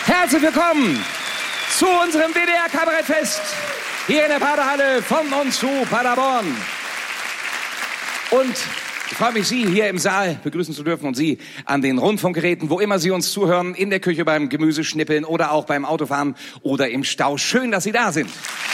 Herzlich willkommen zu unserem WDR-Kabarettfest hier in der Paderhalle von und zu Paderborn. Und ich freue mich, Sie hier im Saal begrüßen zu dürfen und Sie an den Rundfunkgeräten, wo immer Sie uns zuhören, in der Küche beim Gemüseschnippeln oder auch beim Autofahren oder im Stau. Schön, dass Sie da sind.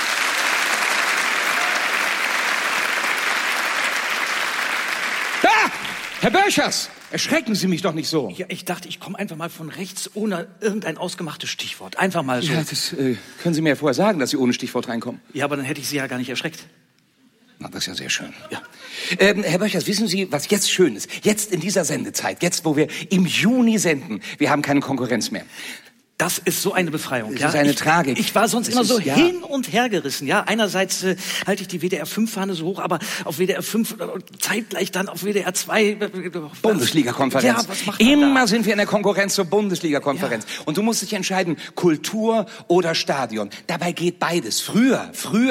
Ah, Herr Börchers! Erschrecken Sie mich doch nicht so. Ja, ich dachte, ich komme einfach mal von rechts ohne irgendein ausgemachtes Stichwort. Einfach mal so. Ja, das können Sie mir ja vorher sagen, dass Sie ohne Stichwort reinkommen. Ja, aber dann hätte ich Sie ja gar nicht erschreckt. Na, das ist ja sehr schön. Ja. Herr Börchers, wissen Sie, was jetzt schön ist? Jetzt in dieser Sendezeit, jetzt wo wir im Juni senden, wir haben keine Konkurrenz mehr. Das ist so eine Befreiung. Das ist eine Tragik. Ich war sonst das immer so ist, ja. hin und her gerissen. Ja, einerseits halte ich die WDR-5-Fahne so hoch, aber auf WDR 5 zeitgleich dann auf WDR 2 Bundesliga-Konferenz. Ja, was macht man Immer da? sind wir in der Konkurrenz zur Bundesliga-Konferenz. Ja. Und du musst dich entscheiden, Kultur oder Stadion. Dabei geht beides. Früher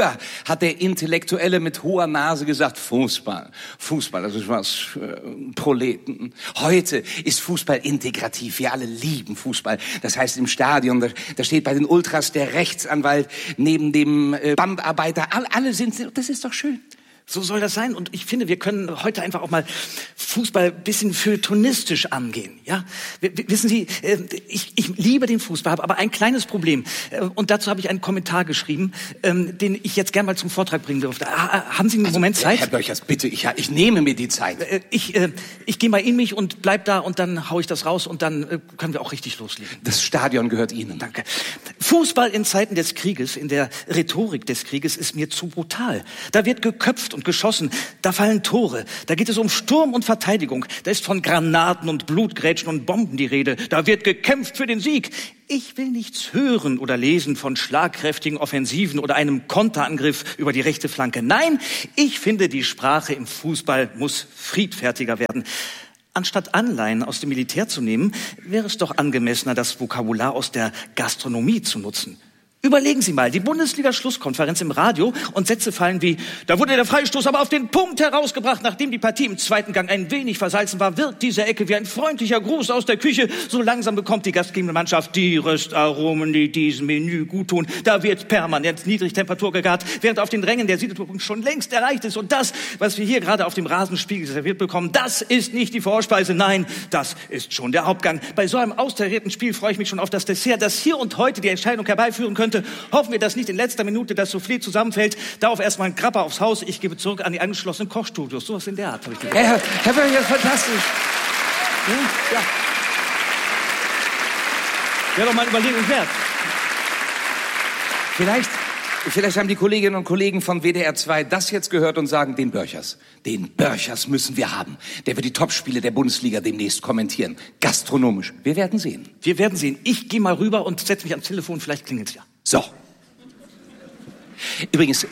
hat der Intellektuelle mit hoher Nase gesagt, Fußball, das ist was für Proleten. Heute ist Fußball integrativ. Wir alle lieben Fußball. Das heißt, im Stadion, da steht bei den Ultras der Rechtsanwalt neben dem Bandarbeiter. Alle sind, das ist doch schön. So soll das sein. Und ich finde, wir können heute einfach auch mal Fußball ein bisschen feuilletonistisch angehen. Ja? Wissen Sie, ich liebe den Fußball, habe aber ein kleines Problem. Und dazu habe ich einen Kommentar geschrieben, den ich jetzt gerne mal zum Vortrag bringen dürfte. Haben Sie einen Moment Zeit? Herr Börchers, bitte, ich nehme mir die Zeit. Ich gehe mal in mich und bleib da und dann hau ich das raus und dann können wir auch richtig loslegen. Das Stadion gehört Ihnen. Danke. Fußball in Zeiten des Krieges, in der Rhetorik des Krieges, ist mir zu brutal. Da wird geköpft und geschossen, da fallen Tore, da geht es um Sturm und Verteidigung, da ist von Granaten und Blutgrätschen und Bomben die Rede, da wird gekämpft für den Sieg. Ich will nichts hören oder lesen von schlagkräftigen Offensiven oder einem Konterangriff über die rechte Flanke. Nein, ich finde, die Sprache im Fußball muss friedfertiger werden. Anstatt Anleihen aus dem Militär zu nehmen, wäre es doch angemessener, das Vokabular aus der Gastronomie zu nutzen. Überlegen Sie mal, die Bundesliga-Schlusskonferenz im Radio und Sätze fallen wie, da wurde der Freistoß aber auf den Punkt herausgebracht, nachdem die Partie im zweiten Gang ein wenig versalzen war, wird diese Ecke wie ein freundlicher Gruß aus der Küche. So langsam bekommt die gastgebende Mannschaft die Röstaromen, die diesem Menü guttun. Da wird permanent Niedrigtemperatur gegart, während auf den Rängen der Siedelpunkt schon längst erreicht ist. Und das, was wir hier gerade auf dem Rasenspiegel serviert bekommen, das ist nicht die Vorspeise, nein, das ist schon der Hauptgang. Bei so einem austarierten Spiel freue ich mich schon auf das Dessert, das hier und heute die Entscheidung herbeiführen könnte. Hoffen wir, dass nicht in letzter Minute das Soufflé zusammenfällt. Darauf erstmal ein Grappa aufs Haus. Ich gebe zurück an die angeschlossenen Kochstudios. Sowas in der Art, habe ich gedacht. Herr Börchers, fantastisch. Ja. Wäre doch mal eine Überlegung wert. Vielleicht haben die Kolleginnen und Kollegen von WDR 2 das jetzt gehört und sagen, den Börchers müssen wir haben. Der wird die Topspiele der Bundesliga demnächst kommentieren. Gastronomisch. Wir werden sehen. Ich gehe mal rüber und setze mich ans Telefon, vielleicht klingelt's ja. So. Übrigens,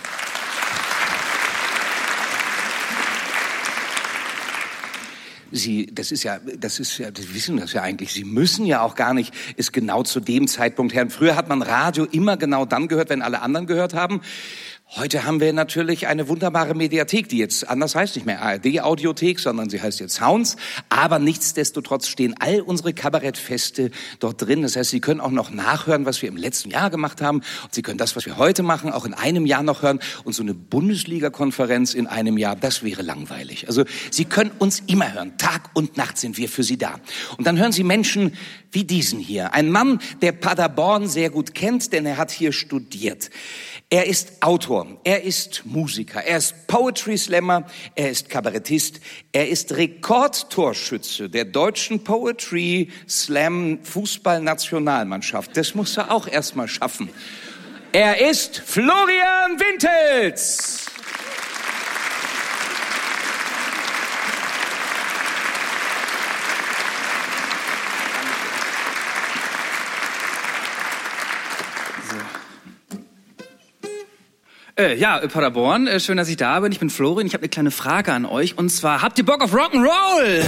Sie wissen das ja eigentlich. Sie müssen ja auch gar nicht es genau zu dem Zeitpunkt hören. Früher hat man Radio immer genau dann gehört, wenn alle anderen gehört haben. Heute haben wir natürlich eine wunderbare Mediathek, die jetzt anders heißt, nicht mehr ARD-Audiothek, sondern sie heißt jetzt Sounds. Aber nichtsdestotrotz stehen all unsere Kabarettfeste dort drin. Das heißt, Sie können auch noch nachhören, was wir im letzten Jahr gemacht haben. Und Sie können das, was wir heute machen, auch in einem Jahr noch hören. Und so eine Bundesliga-Konferenz in einem Jahr, das wäre langweilig. Also Sie können uns immer hören. Tag und Nacht sind wir für Sie da. Und dann hören Sie Menschen wie diesen hier. Ein Mann, der Paderborn sehr gut kennt, denn er hat hier studiert. Er ist Autor, er ist Musiker, er ist Poetry Slammer, er ist Kabarettist, er ist Rekordtorschütze der deutschen Poetry Slam Fußballnationalmannschaft. Das muss er auch erstmal schaffen. Er ist Florian Wintels. Paderborn, schön, dass ich da bin. Ich bin Florian, ich habe eine kleine Frage an euch. Und zwar, habt ihr Bock auf Rock'n'Roll?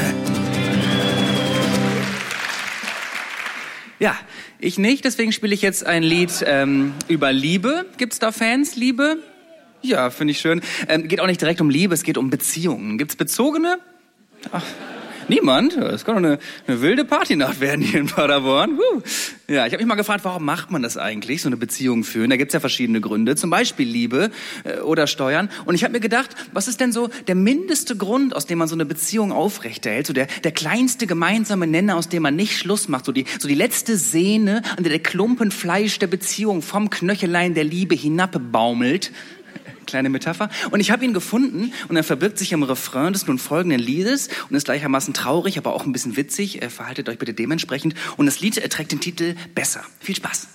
Ja, ich nicht, deswegen spiele ich jetzt ein Lied über Liebe. Gibt's da Fans, Liebe? Ja, finde ich schön. Geht auch nicht direkt um Liebe, es geht um Beziehungen. Gibt's Bezogene? Ach. Niemand? Das kann doch eine wilde Partynacht werden hier in Paderborn. Ja, ich habe mich mal gefragt, warum macht man das eigentlich, so eine Beziehung führen? Da gibt's ja verschiedene Gründe, zum Beispiel Liebe oder Steuern. Und ich habe mir gedacht, was ist denn so der mindeste Grund, aus dem man so eine Beziehung aufrechterhält? So der kleinste gemeinsame Nenner, aus dem man nicht Schluss macht. So die letzte Sehne, an der Klumpen Fleisch der Beziehung vom Knöchelein der Liebe hinabbaumelt. Kleine Metapher. Und ich habe ihn gefunden und er verbirgt sich im Refrain des nun folgenden Liedes und ist gleichermaßen traurig, aber auch ein bisschen witzig. Verhaltet euch bitte dementsprechend. Und das Lied trägt den Titel Besser. Viel Spaß.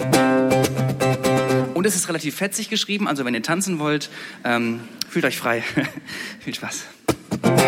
Und es ist relativ fetzig geschrieben, also wenn ihr tanzen wollt, fühlt euch frei. Viel Spaß.